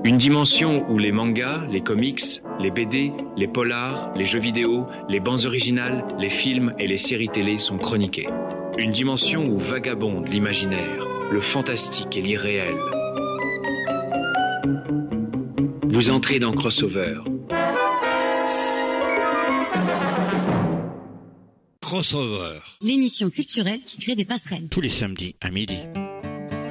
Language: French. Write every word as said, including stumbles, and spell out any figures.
Une dimension où les mangas, les comics, les B D, les polars, les jeux vidéo, les bandes originales, les films et les séries télé sont chroniqués. Une dimension où vagabonde l'imaginaire, le fantastique et l'irréel. Vous entrez dans Crossover. Crossover. L'émission culturelle qui crée des passerelles. Tous les samedis à midi.